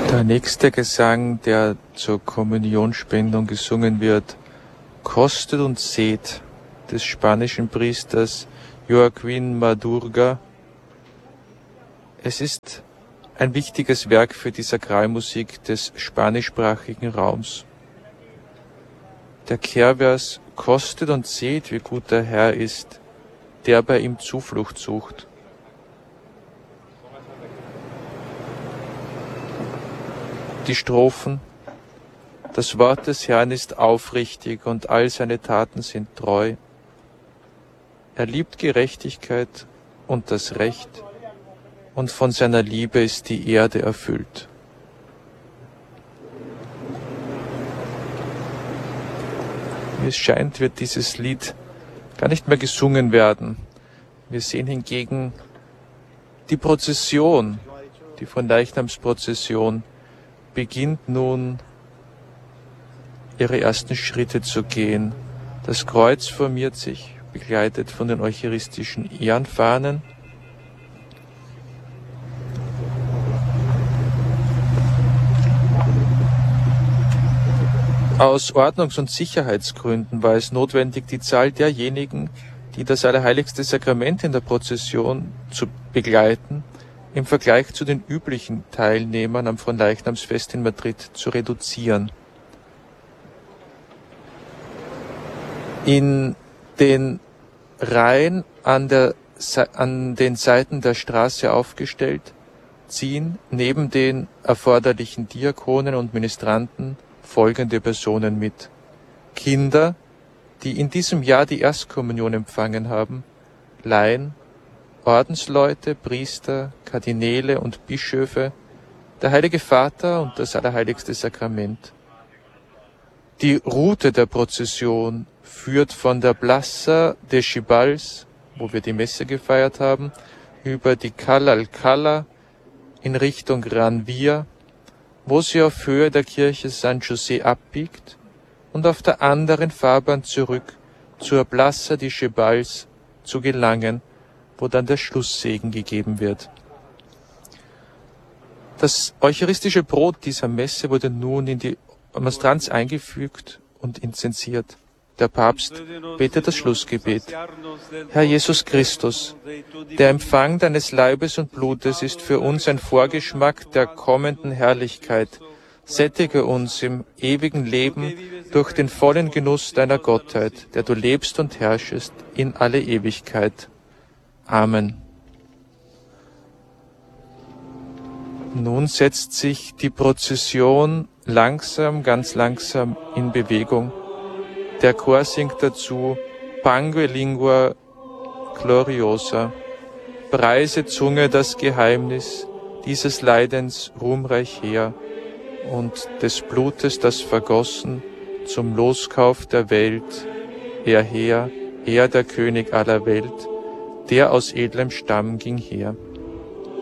Der nächste Gesang, der zur Kommunionspendung gesungen wird, kostet und seht, des spanischen Priesters Joaquín Madurga. Es ist ein wichtiges Werk für die Sakralmusik des spanischsprachigen Raums. Der Kehrvers kostet und seht, wie gut der Herr ist, der bei ihm Zuflucht sucht. Die Strophen: Das Wort des Herrn ist aufrichtig und all seine Taten sind treu. Er liebt Gerechtigkeit und das Recht, und von seiner Liebe ist die Erde erfüllt. Wie es scheint, wird dieses Lied gar nicht mehr gesungen werden. Wir sehen hingegen die Prozession, die Fronleichnamsprozession, beginnt nun ihre ersten Schritte zu gehen. Das Kreuz formiert sich, begleitet von den eucharistischen Ehrenfahnen. Aus Ordnungs- und Sicherheitsgründen war es notwendig, die Zahl derjenigen, die das Allerheiligste Sakrament in der Prozession zu begleiten, im Vergleich zu den üblichen Teilnehmern am Fronleichnamsfest in Madrid zu reduzieren. In den Reihen an den Seiten der Straße aufgestellt, ziehen neben den erforderlichen Diakonen und Ministranten folgende Personen mit: Kinder, die in diesem Jahr die Erstkommunion empfangen haben, Laien, Ordensleute, Priester, Kardinäle und Bischöfe, der Heilige Vater und das Allerheiligste Sakrament. Die Route der Prozession führt von der Plaza de Chibals, wo wir die Messe gefeiert haben, über die Calle Alcalá in Richtung Gran Via, wo sie auf Höhe der Kirche San José abbiegt und auf der anderen Fahrbahn zurück zur Plaza de Chibals zu gelangen, wo dann der Schlusssegen gegeben wird. Das eucharistische Brot dieser Messe wurde nun in die Monstranz eingefügt und inzensiert. Der Papst betet das Schlussgebet. Herr Jesus Christus, der Empfang deines Leibes und Blutes ist für uns ein Vorgeschmack der kommenden Herrlichkeit. Sättige uns im ewigen Leben durch den vollen Genuss deiner Gottheit, der du lebst und herrschest in alle Ewigkeit. Amen. Nun setzt sich die Prozession langsam, ganz langsam in Bewegung. Der Chor singt dazu Pangue lingua gloriosa, preise Zunge das Geheimnis dieses Leidens ruhmreich her und des Blutes, das vergossen zum Loskauf der Welt, er her, er der König aller Welt, der aus edlem Stamm ging her.